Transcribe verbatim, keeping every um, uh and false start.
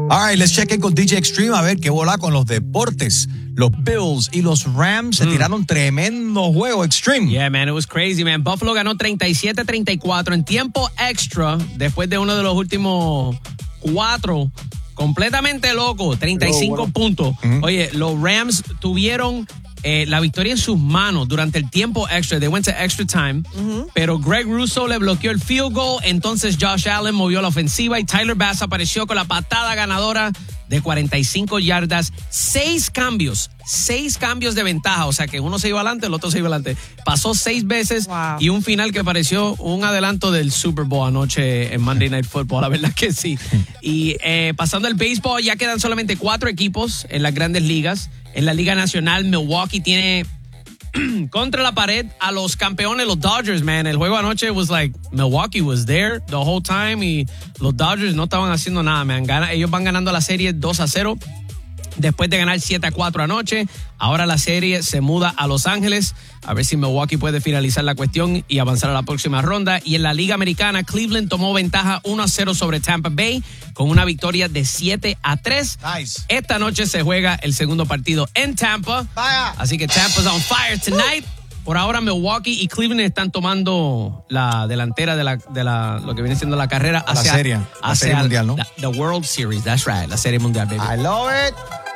All right, let's check in con D J Extreme a ver qué bola con los deportes. Los Bills y los Rams se mm. tiraron tremendo juego, Extreme. Yeah, man, it was crazy, man. Buffalo ganó treinta y siete a treinta y cuatro en tiempo extra después de uno de los últimos cuatro. Completamente loco, treinta y cinco oh, bueno. puntos. Mm-hmm. Oye, los Rams tuvieron eh, la victoria en sus manos durante el tiempo extra. They went to extra time. Mm-hmm. Pero Greg Russo le bloqueó el field goal. Entonces Josh Allen movió la ofensiva y Tyler Bass apareció con la patada ganadora de cuarenta y cinco yardas. Seis cambios. Seis cambios de ventaja. O sea que uno se iba adelante, el otro se iba adelante. Pasó seis veces wow. y un final que pareció un adelanto del Super Bowl anoche en Monday Night Football. La verdad que sí. Y eh, pasando al béisbol, ya quedan solamente cuatro equipos en las grandes ligas. En la Liga Nacional, Milwaukee tiene contra la pared a los campeones, los Dodgers, man. El juego anoche was like, Milwaukee was there the whole time y los Dodgers no estaban haciendo nada, man. Gana, ellos van ganando la serie dos a cero. Después de ganar siete a cuatro anoche, ahora la serie se muda a Los Ángeles. A ver si Milwaukee puede finalizar la cuestión y avanzar a la próxima ronda. Y en la Liga Americana, Cleveland tomó ventaja uno a cero sobre Tampa Bay con una victoria de siete a tres. Nice. Esta noche se juega el segundo partido en Tampa. Vaya. Así que Tampa's on fire tonight. Por ahora Milwaukee y Cleveland están tomando la delantera de la de la lo que viene siendo la carrera hacia la serie, la hacia serie mundial, ¿no? La, the World Series, that's right, la serie mundial, baby. I love it.